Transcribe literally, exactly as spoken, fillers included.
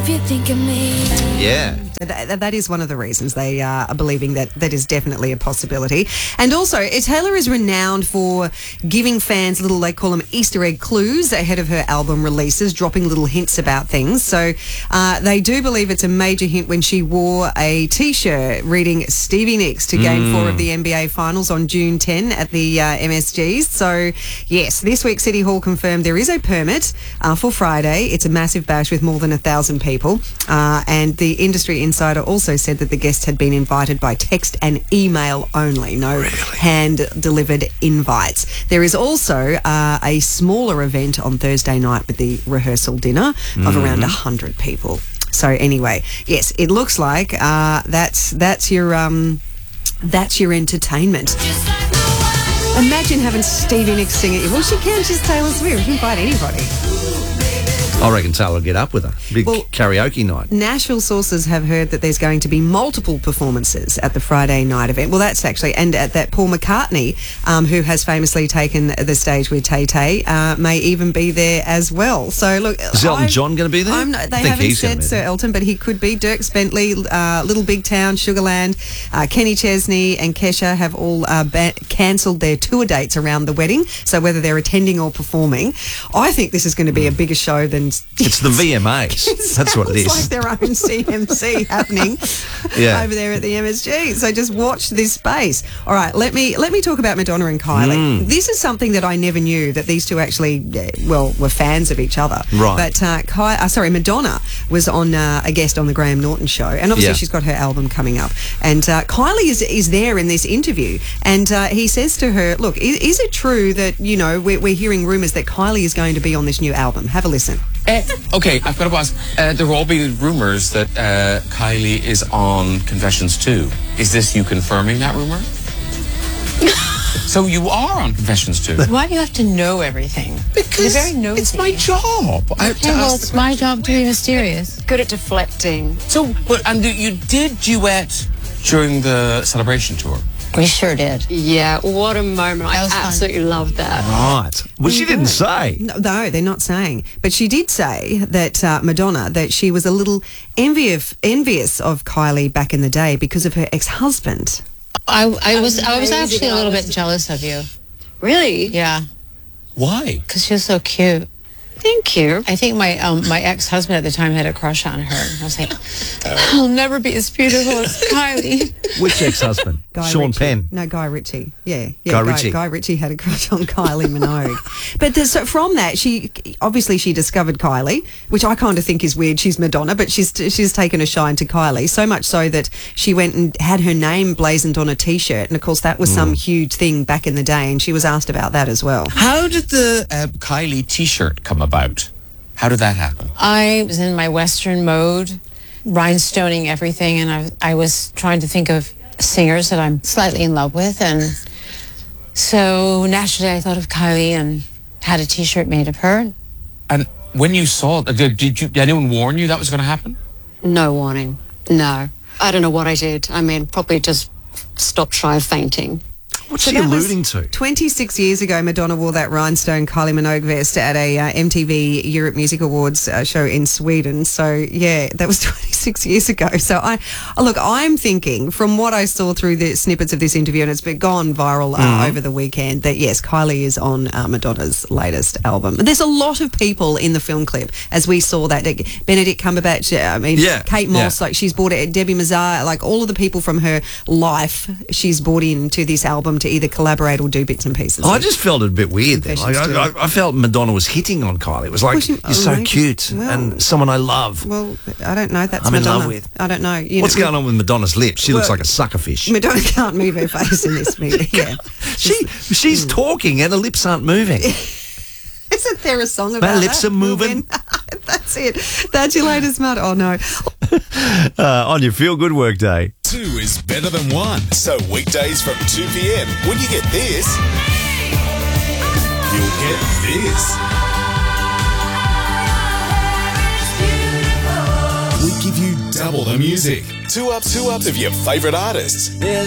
if you think of me. Yeah. So that, that is one of the reasons they uh, are believing that that is definitely a possibility. And also, Taylor is renowned for giving fans little, they call them Easter egg clues ahead of her album releases, dropping little hints about things. So uh, they do believe it's a major hint when she wore a T-shirt reading Stevie Nicks to Game Mm. four of the N B A Finals on June tenth at the uh, M S Gs. So, yes, this week City Hall confirmed there is a permit uh, for Friday. It's a massive bash with more than a thousand people. Uh, and the industry insider also said that the guests had been invited by text and email only, no Really? hand-delivered invites. There is also uh, a smaller event on Thursday night with the rehearsal dinner of around one hundred people. So anyway, yes, it looks like uh, that's that's your um, that's your entertainment. Imagine having Stevie Nicks sing at you. Well, she can. She's Taylor Swift. You can invite anybody. I reckon Taylor will get up with her. Big Well, karaoke night. Nashville sources have heard that there's going to be multiple performances at the Friday night event. Well, that's actually, and at that Paul McCartney, um, who has famously taken the stage with Tay Tay, uh, may even be there as well. So look, Is Elton I've- John going to be there? I'm not, I they think haven't he's gonna said be Sir there. Elton, but he could be. Dierks Bentley, uh, Little Big Town, Sugarland, uh, Kenny Chesney and Kesha have all uh, ba- cancelled their tour dates around the wedding. So whether they're attending or performing, I think this is going to be a bigger show than... It's the V M As. That's what it is. It's like their own C M C happening Yeah. over there at the M S G. So just watch this space. All right, let me let me talk about Madonna and Kylie. Mm. This is something that I never knew, that these two actually, uh, well, were fans of each other. Right. But uh, Ky- uh, sorry, Madonna was on uh, a guest on the Graham Norton show, and obviously Yeah. she's got her album coming up. And uh, Kylie is is there in this interview, and uh, he says to her, "Look, is, is it true that you know we're, we're hearing rumours that Kylie is going to be on this new album?" Have a listen. Uh, okay, I've got to ask. Uh, there have all been rumours that uh, Kylie is on Confessions two. Is this you confirming that rumour? So you are on Confessions two? Why do you have to know everything? Because You're very nosy. it's my job. I have to Okay, well, ask it's the my question. job to be mysterious. Good at deflecting. So, but and you did duet during the celebration tour. We sure did. Yeah, what a moment. I That was fun. absolutely loved that. Right. Well, she didn't say. No, no, they're not saying. But she did say that uh, Madonna, that she was a little envious, envious of Kylie back in the day because of her ex-husband. I, I was I was amazing. actually a little I bit was- jealous of you. Really? Yeah, Why? because you're so cute. Thank you. I think my um, my ex-husband at the time had a crush on her. I was like, I'll never be as beautiful as Kylie. Which ex-husband? Guy Sean Ritchie. Penn. No, Guy Ritchie. Yeah, yeah. Guy Ritchie. Guy Ritchie had a crush on Kylie Minogue. But the, so from that, she obviously she discovered Kylie, which I kind of think is weird. She's Madonna, but she's she's taken a shine to Kylie, so much so that she went and had her name blazoned on a T-shirt, and of course that was some huge thing back in the day, and she was asked about that as well. How did the uh, Kylie T-shirt come about? How did that happen? I was in my Western mode, rhinestoning everything, and I, I was trying to think of singers that I'm slightly in love with, and so naturally I thought of Kylie and had a T-shirt made of her. And when you saw it, did, did, you, did anyone warn you that was going to happen? No warning. No. I don't know what I did. I mean, probably just stopped shy of fainting. What's So she that was alluding to? twenty-six years ago, Madonna wore that rhinestone Kylie Minogue vest at a uh, M T V Europe Music Awards uh, show in Sweden. So, yeah, that was twenty-six years ago. So, I oh, look, I'm thinking from what I saw through the snippets of this interview, and it's been gone viral uh, Mm-hmm. over the weekend, that, yes, Kylie is on uh, Madonna's latest album. There's a lot of people in the film clip, as we saw that. Like, Benedict Cumberbatch, uh, I mean, Yeah, Kate Moss, yeah. like she's brought it, Debbie Mazar, like all of the people from her life, she's brought into this album to either collaborate or do bits and pieces. I just felt it a bit weird then. Like, Confessions I, I, I felt Madonna was hitting on Kylie. It was like, Well, she- you're so oh, maybe- cute well- and someone I love. Well, I don't know. That's I'm in Madonna. love with. I don't know. You What's know, going on with Madonna's lips? She looks Well, like a suckerfish. Madonna can't move her face in this movie. Yeah. She She's talking and her lips aren't moving. Isn't there a song about My lips that? are moving. That's it. That's your latest mud. Oh, no. Uh, on your feel-good work day. Two is better than one. So weekdays from two p.m. when you get this, you'll get this. We give you double the music. Two up, two up of your favourite artists. There's